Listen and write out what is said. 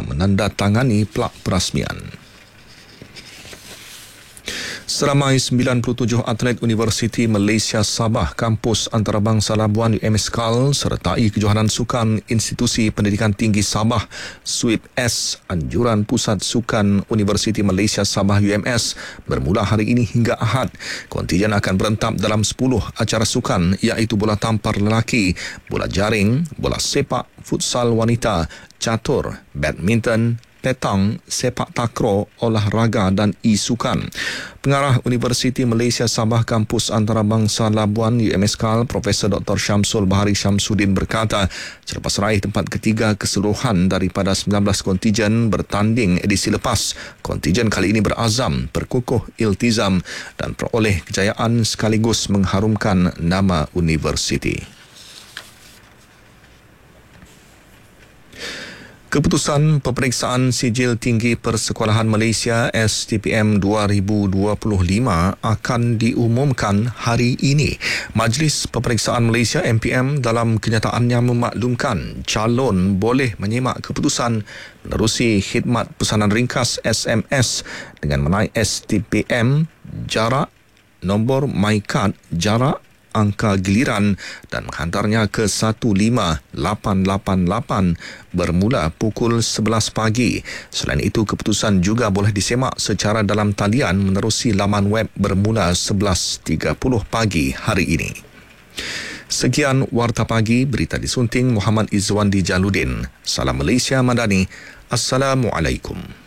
menandatangani plak perasmian. Seramai 97 atlet Universiti Malaysia Sabah Kampus Antarabangsa Labuan UMSKAL sertai kejohanan sukan Institusi Pendidikan Tinggi Sabah SWIP S Anjuran Pusat Sukan Universiti Malaysia Sabah UMS bermula hari ini hingga Ahad. Kontijen akan berentap dalam 10 acara sukan iaitu bola tampar lelaki, bola jaring, bola sepak, futsal wanita, catur, badminton, petang, sepak takraw, olahraga dan e-sukan. Pengarah Universiti Malaysia Sabah Kampus Antarabangsa Labuan UMSKAL Profesor Dr. Syamsul Bahari Syamsuddin berkata, selepas raih tempat ketiga keseluruhan daripada 19 kontijen bertanding edisi lepas, kontijen kali ini berazam, berkukuh iltizam dan peroleh kejayaan sekaligus mengharumkan nama universiti. Keputusan Peperiksaan Sijil Tinggi Persekolahan Malaysia STPM 2025 akan diumumkan hari ini. Majlis Peperiksaan Malaysia MPM dalam kenyataannya memaklumkan calon boleh menyemak keputusan menerusi khidmat pesanan ringkas SMS dengan menaik STPM, jarak, nombor MyCard, jarak, angka giliran dan menghantarnya ke 15888 bermula pukul 11 pagi. Selain itu, keputusan juga boleh disemak secara dalam talian menerusi laman web bermula 11.30 pagi hari ini. Sekian Warta Pagi, berita disunting Muhammad Izwandi Jaludin. Salam Malaysia Madani. Assalamualaikum.